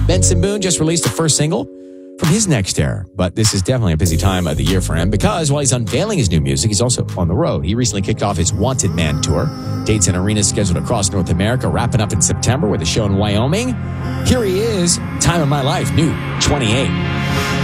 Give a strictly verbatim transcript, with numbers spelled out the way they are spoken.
Benson Boone just released the first single from his next era, but this is definitely a busy time of the year for him because while he's unveiling his new music, he's also on the road. He recently kicked off his Wanted Man tour. Dates and arenas scheduled across North America, wrapping up in September with a show in Wyoming. Here he is, Time of My Life, new twenty-eight.